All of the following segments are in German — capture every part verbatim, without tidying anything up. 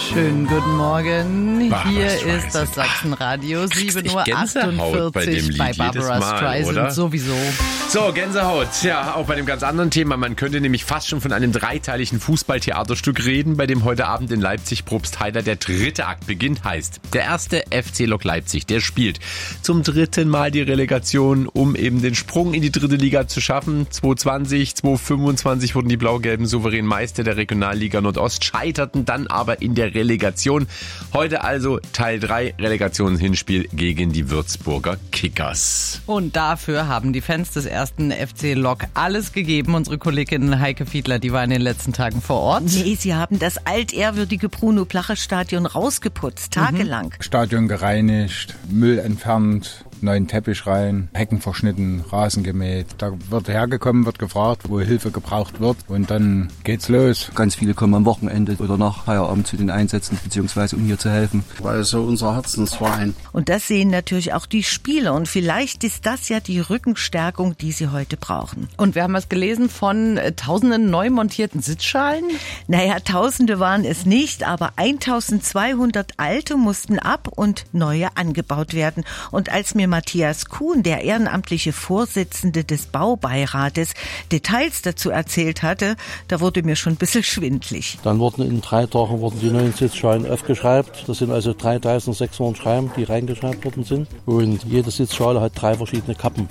Schönen guten Morgen. Bah, Hier ist das Sachsenradio, sieben Uhr achtundvierzig bei, bei Barbara Streisand oder? Sowieso. So, Gänsehaut. Ja, auch bei dem ganz anderen Thema. Man könnte nämlich fast schon von einem dreiteiligen Fußballtheaterstück reden, bei dem heute Abend in Leipzig Probstheida der dritte Akt beginnt. Heißt, der erste F C Lok Leipzig, der spielt zum dritten Mal die Relegation, um eben den Sprung in die dritte Liga zu schaffen. zwanzig zwanzig, zwanzig fünfundzwanzig wurden die Blau-Gelben souverän Meister der Regionalliga Nordost, scheiterten dann aber in der Relegation. Heute also Teil drei, Relegationshinspiel gegen die Würzburger Kickers. Und dafür haben die Fans des ersten F C Lok alles gegeben. Unsere Kollegin Heike Fiedler, die war in den letzten Tagen vor Ort. Nee, sie haben das altehrwürdige Bruno-Plache-Stadion rausgeputzt, tagelang. Mhm. Stadion gereinigt, Müll entfernt, neuen Teppich rein, Hecken verschnitten, Rasen gemäht. Da wird hergekommen, wird gefragt, wo Hilfe gebraucht wird und dann geht's los. Ganz viele kommen am Wochenende oder nach Feierabend zu den Einsätzen, beziehungsweise um hier zu helfen. Weil es so unser Herzensverein. Und das sehen natürlich auch die Spieler und vielleicht ist das ja die Rückenstärkung, die sie heute brauchen. Und wir haben was gelesen von äh, tausenden neu montierten Sitzschalen? Naja, tausende waren es nicht, aber eintausendzweihundert alte mussten ab und neue angebaut werden. Und als mir Matthias Kuhn, der ehrenamtliche Vorsitzende des Baubeirates, Details dazu erzählt hatte, da wurde mir schon ein bisschen schwindlig. Dann wurden in drei Tagen wurden die neuen Sitzschalen aufgeschraubt. Das sind also dreitausendsechshundert Scheiben, die reingeschraubt worden sind. Und jede Sitzschale hat drei verschiedene Kappen.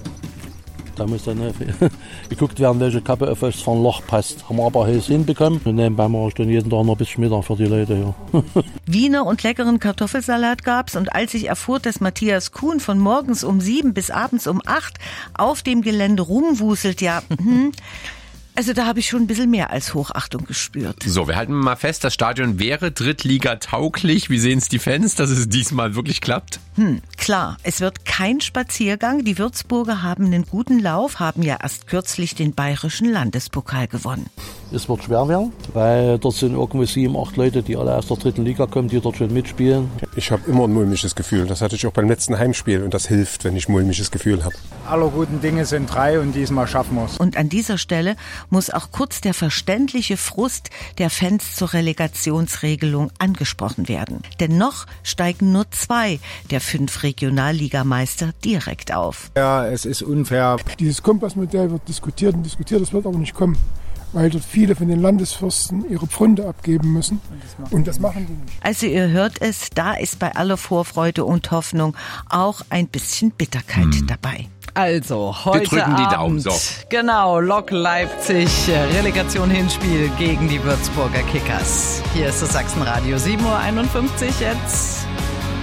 Da muss dann geguckt werden, welche Kappe auf das Loch passt. Haben wir aber alles hinbekommen. Und nebenbei mache ich dann jeden Tag noch ein bisschen Mittag für die Leute hier. Wiener und leckeren Kartoffelsalat gab's. Und als ich erfuhr, dass Matthias Kuhn von morgens um sieben bis abends um acht auf dem Gelände rumwuselt, ja, hm, also da habe ich schon ein bisschen mehr als Hochachtung gespürt. So, wir halten mal fest, das Stadion wäre Drittliga-tauglich. Wie sehen es die Fans, dass es diesmal wirklich klappt? Hm, klar, es wird kein Spaziergang. Die Würzburger haben einen guten Lauf, haben ja erst kürzlich den bayerischen Landespokal gewonnen. Es wird schwer werden, weil dort sind irgendwo sieben, acht Leute, die alle aus der dritten Liga kommen, die dort schon mitspielen. Ich habe immer ein mulmiges Gefühl. Das hatte ich auch beim letzten Heimspiel und das hilft, wenn ich ein mulmiges Gefühl habe. Aller guten Dinge sind drei und diesmal schaffen wir es. Und an dieser Stelle muss auch kurz der verständliche Frust der Fans zur Relegationsregelung angesprochen werden. Denn noch steigen nur zwei der fünf Regionalligameister direkt auf. Ja, es ist unfair. Dieses Kompassmodell wird diskutiert und diskutiert, das wird aber nicht kommen, weil dort viele von den Landesfürsten ihre Pfründe abgeben müssen. Und das machen die nicht. Also ihr hört es, da ist bei aller Vorfreude und Hoffnung auch ein bisschen Bitterkeit hm. dabei. Also, heute Wir drücken die Abend, Daumen, so. Genau, Lok Leipzig, Relegation Hinspiel gegen die Würzburger Kickers. Hier ist das Sachsenradio, sieben Uhr einundfünfzig jetzt.